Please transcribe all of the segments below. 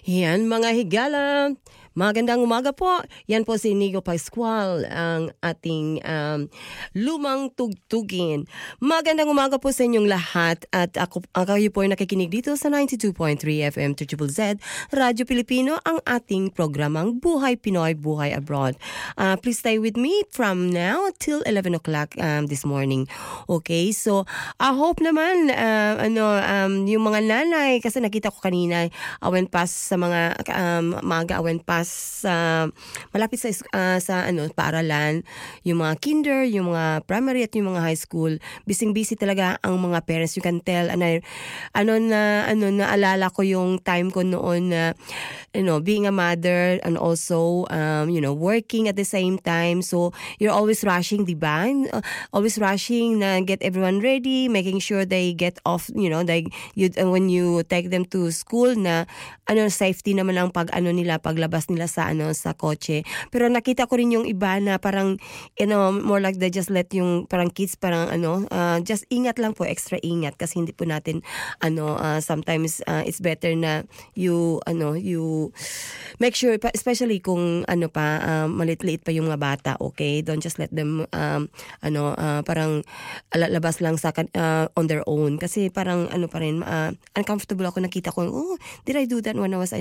Yan mga higala, magandang umaga po. Yan po si Nigo Pascual, ang ating lumang tugtugin. Magandang umaga po sa inyong lahat at kayo po ay nakikinig dito sa 92.3 FM Z Radyo Pilipino, ang ating programang Buhay Pinoy, Buhay Abroad. Please stay with me from now till 11 o'clock this morning. Okay, so I hope naman yung mga nanay, kasi nakita ko kanina awen pass sa mga awen pass sa malapit sa paaralan, yung mga kinder, yung mga primary at yung mga high school. Busy talaga ang mga parents. You can tell naalala ko yung time ko noon na being a mother and also working at the same time. So you're always rushing, di ba? Always rushing na get everyone ready, making sure they get off, when you take them to school na safety naman ang paglabas nila sa kotse. Pero nakita ko rin yung iba na parang more like they just let yung parang kids just ingat lang po, extra ingat, kasi hindi po natin sometimes it's better na you make sure, especially kung maliit-liit pa yung mga bata, okay? Don't just let them parang labas lang sa on their own, kasi parang uncomfortable ako. Nakita ko, did I do that when I was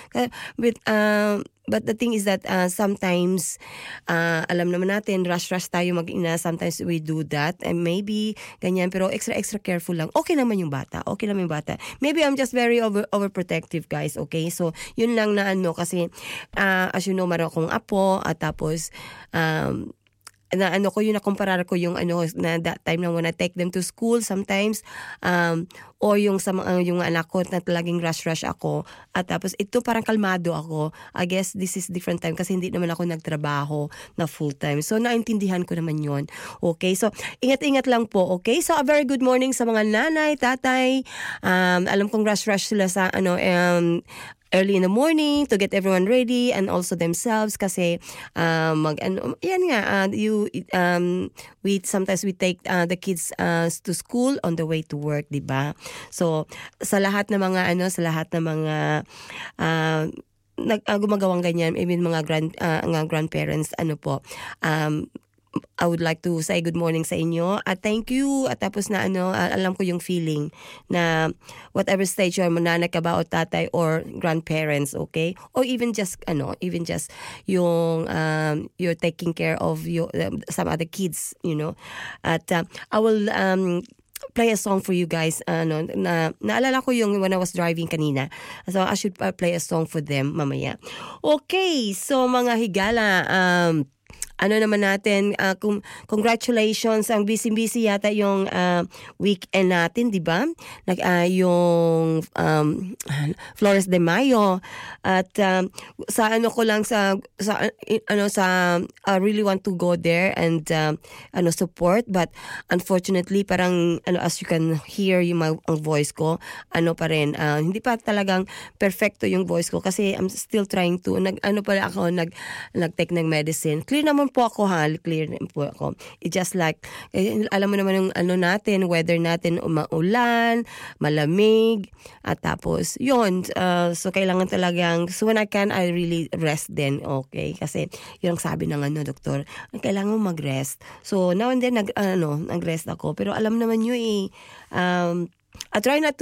but the thing is that sometimes alam naman natin, rush tayo mag-ina, sometimes we do that and maybe ganyan, pero extra careful lang. Okay naman yung bata, maybe I'm just very overprotective, guys, okay? So yun lang na kasi as you know, meron akong apo at tapos nakumparar ko yung na that time na when I take them to school sometimes, or yung anak ko na talagang rush ako, at tapos ito parang kalmado ako. I guess this is different time kasi hindi naman ako nagtrabaho na full time. So naintindihan ko naman yon. Okay, so ingat lang po, okay? So a very good morning sa mga nanay, tatay. Alam kong rush sila sa early in the morning to get everyone ready and also themselves, kasi we sometimes we take the kids to school on the way to work, di ba? So sa lahat ng mga gumagawang ganyan, even mga grandparents, I would like to say good morning sa inyo at thank you. At tapos na alam ko yung feeling na whatever stage you're, nanay ka ba o tatay or grandparents, okay? Or even just yung you're taking care of some other kids, At I will play a song for you guys. Naalala ko yung when I was driving kanina. So I should play a song for them mamaya. Okay, so mga higala, naman natin, congratulations, ang busy yata yung weekend natin, di ba? Yung Flores de Mayo, at sa I really want to go there and support, but unfortunately parang as you can hear yung ang voice ko, pa rin, hindi pa talagang perfecto yung voice ko kasi I'm still trying to nag-take ng medicine. Clear naman po ako, clear po ako. It's just like, alam mo naman yung natin, weather natin, maulan, malamig, at tapos, yun. So, kailangan talagang, so when I can, I really rest then, okay? Kasi, yun ang sabi ng doktor, kailangan mo mag-rest. So, now and then, nag-rest ako. Pero alam naman nyo I try not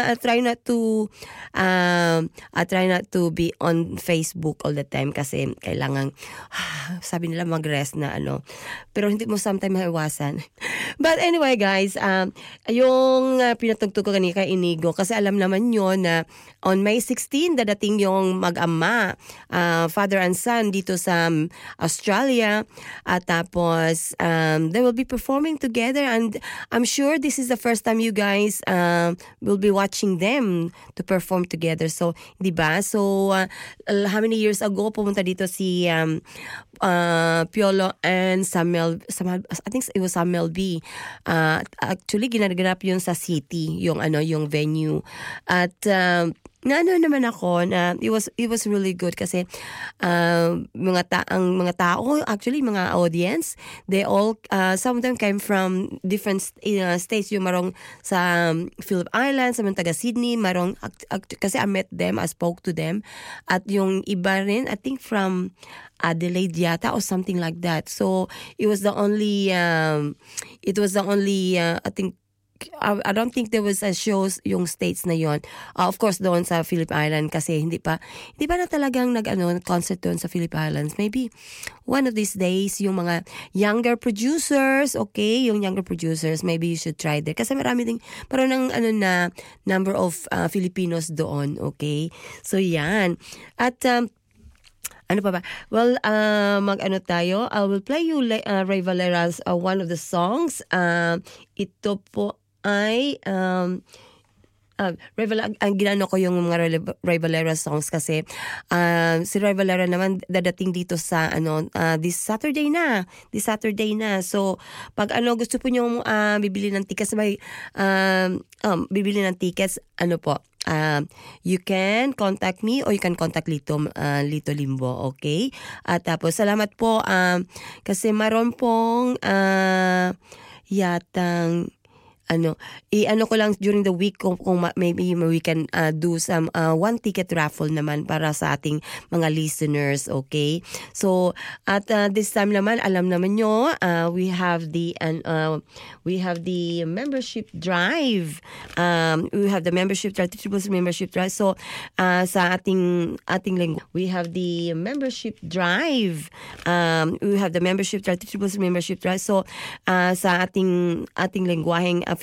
to be on Facebook all the time kasi kailangan sabi nila mag-rest na pero hindi mo sometimes maiwasan. But anyway, guys, yung pinatugtog ko kanina kay Inigo, kasi alam naman nyo na on May 16 dadating yung mag-ama, father and son dito sa Australia, at tapos they will be performing together, and I'm sure this is the first time you guys will be watching them to perform together. So, di ba? So, how many years ago pumunta dito si Piolo and Samuel, I think it was Samuel B. Actually, ginaganap yun sa city, yung venue. At na ano naman ako na it was really good kasi ang mga tao, actually mga audience, they all some of them came from different states. Yung marong sa Phillip Islands, sa mga taga Sydney, marong kasi I met them, I spoke to them, at yung iba rin I think from Adelaide yata or something like that. So it was the only I think I don't think there was a shows yung states na yon. Of course doon sa Phillip Island kasi hindi pa na talagang concert doon sa Phillip Islands. Maybe one of these days yung mga younger producers, okay, yung younger producers, maybe you should try there kasi marami ding parang na number of Filipinos doon, okay? So yan. At ano pa ba? Well, mag-ano tayo. I will play you Ray Valera's one of the songs. Ito po ay ang ginano ko yung mga Ray Valera songs kasi si Ray Valera naman dadating dito sa this Saturday na. So pag gusto po niyo bibili ng tickets, bibili ng tickets, you can contact me or you can contact Lito Limbo, okay? At tapos salamat po kasi maroon pong yatang ko lang during the week kung maybe we can do some one ticket raffle naman para sa ating mga listeners, okay? So at this time naman alam naman nyo, we have the membership drive. We have the membership drive, membership drive. So sa ating linggo, we have the membership drive. We have the membership drive, membership drive. So sa ating lengguaheng